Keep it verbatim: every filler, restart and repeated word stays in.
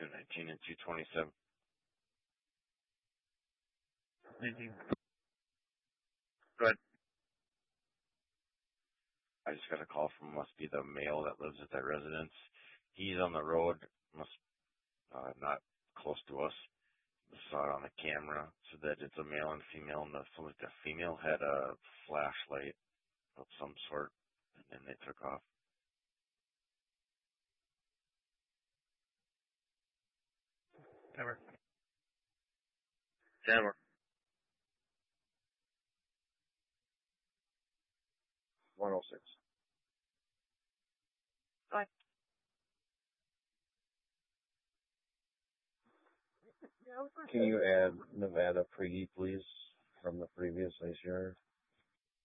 two nineteen and two twenty-seven. nineteen. Go ahead. I just got a call from must be the male that lives at that residence. He's on the road, must uh, not close to us. Saw it on the camera, so that it's a male and female, and the, so like the female had a flashlight of some sort, and then they took off. Never. Denver. one oh six. Bye. Can you add Nevada Priggy, please, from the previous ice yard?